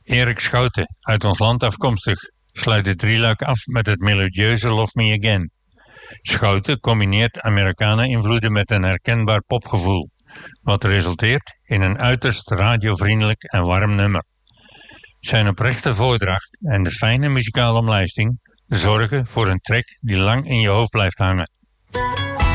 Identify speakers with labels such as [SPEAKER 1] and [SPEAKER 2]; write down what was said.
[SPEAKER 1] Erik Schouten, uit ons land afkomstig, sluit het drieluik af met het melodieuze Love Me Again. Schouten combineert Americana-invloeden met een herkenbaar popgevoel, wat resulteert in een uiterst radiovriendelijk en warm nummer. Zijn oprechte voordracht en de fijne muzikale omlijsting zorgen voor een track die lang in je hoofd blijft hangen.